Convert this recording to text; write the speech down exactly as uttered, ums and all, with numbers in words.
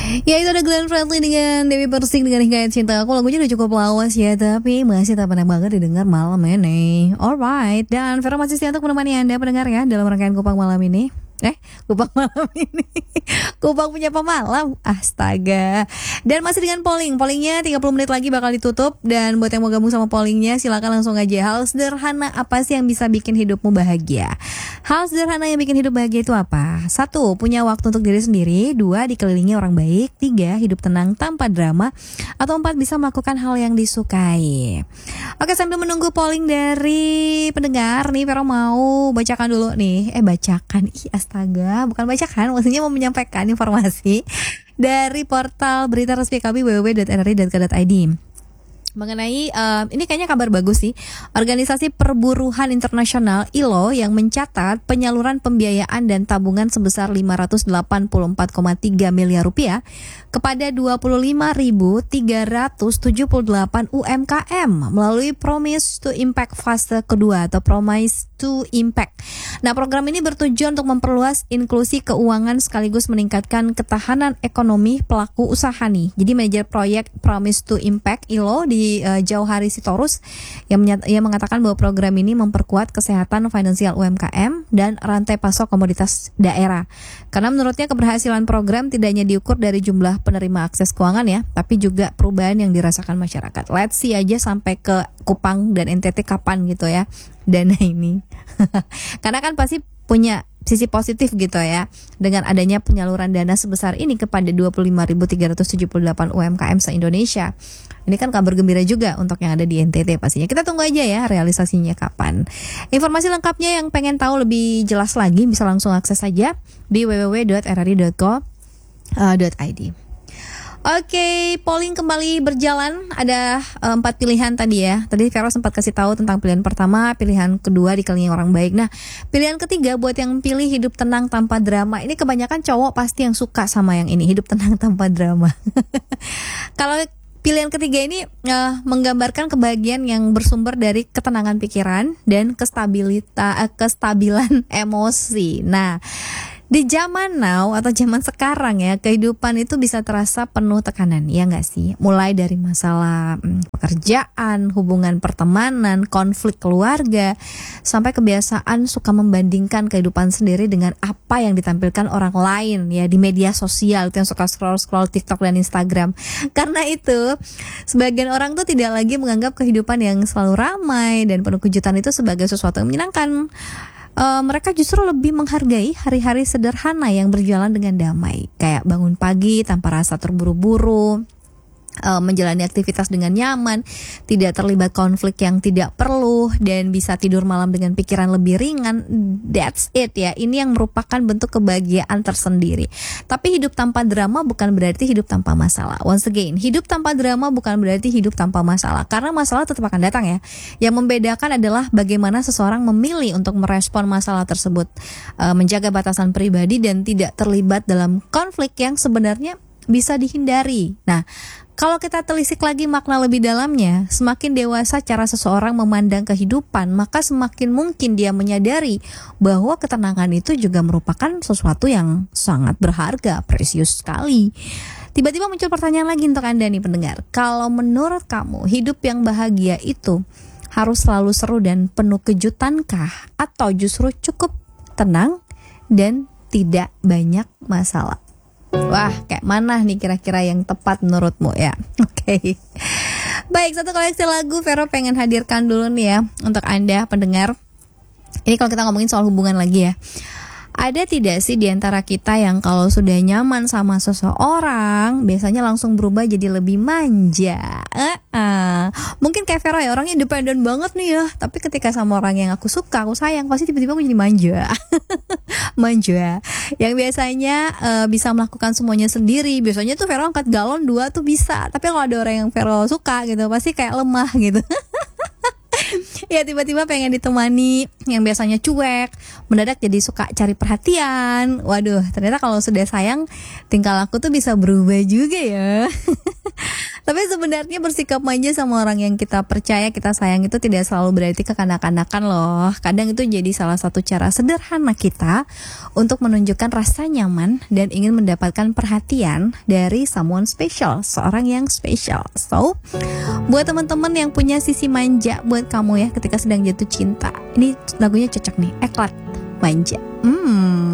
Ya itu ada Glenn Fredly dengan Dewi Persik dengan Hikayat Cinta Aku. Lagunya udah cukup lawas ya, tapi masih tak pernah banget didengar malam ini. Alright, dan Vera masih siap untuk menemani Anda pendengar ya dalam rangkaian Kupang malam ini. Eh, Kupang malam ini Kupang punya pemalam, astaga. Dan masih dengan polling. Pollingnya tiga puluh menit lagi bakal ditutup. Dan buat yang mau gabung sama pollingnya, silakan langsung aja. Hal sederhana apa sih yang bisa bikin hidupmu bahagia? Hal sederhana yang bikin hidup bahagia itu apa? Satu, punya waktu untuk diri sendiri. Dua, dikelilingi orang baik. Tiga, hidup tenang tanpa drama. Atau empat, bisa melakukan hal yang disukai. Oke, sambil menunggu polling dari pendengar nih, Vero mau bacakan dulu nih. Eh, bacakan. Ih, astaga, bukan bacakan, maksudnya mau menyampaikan informasi dari portal berita resmi kami w w w titik n r i titik co titik i d mengenai uh, ini kayaknya kabar bagus sih. Organisasi Perburuhan Internasional I L O yang mencatat penyaluran pembiayaan dan tabungan sebesar lima ratus delapan puluh empat koma tiga miliar rupiah kepada dua puluh lima ribu tiga ratus tujuh puluh delapan U M K M melalui Promise to Impact fase kedua atau Promise to Impact. Nah, program ini bertujuan untuk memperluas inklusi keuangan sekaligus meningkatkan ketahanan ekonomi pelaku usaha nih. Jadi manajer proyek Promise to Impact I L O di uh, Jauhari Sitorus yang, menyat- yang mengatakan bahwa program ini memperkuat kesehatan finansial U M K M dan rantai pasok komoditas daerah. Karena menurutnya keberhasilan program tidak hanya diukur dari jumlah penerima akses keuangan ya, tapi juga perubahan yang dirasakan masyarakat. Let's see aja sampai ke Kupang dan N T T kapan gitu ya dana ini. Karena kan pasti punya sisi positif gitu ya dengan adanya penyaluran dana sebesar ini kepada dua puluh lima ribu tiga ratus tujuh puluh delapan U M K M se-Indonesia. Ini kan kabar gembira juga untuk yang ada di N T T pastinya. Kita tunggu aja ya realisasinya kapan. Informasi lengkapnya yang pengen tahu lebih jelas lagi bisa langsung akses saja di w w w titik r r i titik co titik i d. Oke, polling kembali berjalan. Ada uh, empat pilihan tadi ya. Tadi Vero sempat kasih tahu tentang pilihan pertama, pilihan kedua dikelilingi orang baik. Nah, pilihan ketiga buat yang pilih hidup tenang tanpa drama. Ini kebanyakan cowok pasti yang suka sama yang ini, hidup tenang tanpa drama. Kalau pilihan ketiga ini uh, menggambarkan kebahagiaan yang bersumber dari ketenangan pikiran dan kestabilitas, uh, kestabilan emosi. Nah, di zaman now atau zaman sekarang ya, kehidupan itu bisa terasa penuh tekanan, ya nggak sih? Mulai dari masalah hmm, pekerjaan, hubungan pertemanan, konflik keluarga, sampai kebiasaan suka membandingkan kehidupan sendiri dengan apa yang ditampilkan orang lain ya di media sosial, itu yang suka scroll-scroll TikTok dan Instagram. Karena itu, sebagian orang tuh tidak lagi menganggap kehidupan yang selalu ramai dan penuh kejutan itu sebagai sesuatu yang menyenangkan. Uh, mereka justru lebih menghargai hari-hari sederhana yang berjalan dengan damai, kayak bangun pagi tanpa rasa terburu-buru, uh, menjalani aktivitas dengan nyaman, tidak terlibat konflik yang tidak perlu, dan bisa tidur malam dengan pikiran lebih ringan. That's it ya, ini yang merupakan bentuk kebahagiaan tersendiri. Tapi hidup tanpa drama bukan berarti hidup tanpa masalah. Once again, hidup tanpa drama bukan berarti hidup tanpa masalah, karena masalah tetap akan datang ya. Yang membedakan adalah bagaimana seseorang memilih untuk merespon masalah tersebut, uh, menjaga batasan pribadi dan tidak terlibat dalam konflik yang sebenarnya bisa dihindari. Nah, kalau kita telisik lagi makna lebih dalamnya, semakin dewasa cara seseorang memandang kehidupan, maka semakin mungkin dia menyadari bahwa ketenangan itu juga merupakan sesuatu yang sangat berharga, precious sekali. Tiba-tiba muncul pertanyaan lagi untuk Anda nih pendengar. Kalau menurut kamu, hidup yang bahagia itu harus selalu seru dan penuh kejutankah? Atau justru cukup tenang dan tidak banyak masalah? Wah, kayak mana nih kira-kira yang tepat menurutmu ya? Oke. Okay. Baik, satu koleksi lagu Vero pengen hadirkan dulu nih ya untuk Anda pendengar. Ini kalau kita ngomongin soal hubungan lagi ya. Ada tidak sih di antara kita yang kalau sudah nyaman sama seseorang biasanya langsung berubah jadi lebih manja? Uh-uh. Mungkin kayak Vera ya, orangnya independen banget nih ya, tapi ketika sama orang yang aku suka, aku sayang, pasti tiba-tiba aku jadi manja. Manja. Yang biasanya uh, bisa melakukan semuanya sendiri. Biasanya tuh Vera angkat galon dua tuh bisa, tapi kalau ada orang yang Vera suka gitu pasti kayak lemah gitu. Ya tiba-tiba pengen ditemani, yang biasanya cuek mendadak jadi suka cari perhatian. Waduh, ternyata kalau sudah sayang tingkah laku tuh bisa berubah juga ya. Tapi sebenarnya bersikap manja sama orang yang kita percaya, kita sayang itu tidak selalu berarti kekanak-kanakan loh. Kadang itu jadi salah satu cara sederhana kita untuk menunjukkan rasa nyaman dan ingin mendapatkan perhatian dari someone special, seorang yang special. So, buat teman-teman yang punya sisi manja buat kamu ya ketika sedang jatuh cinta, ini lagunya cocok nih, Eklat Manja. Hmm.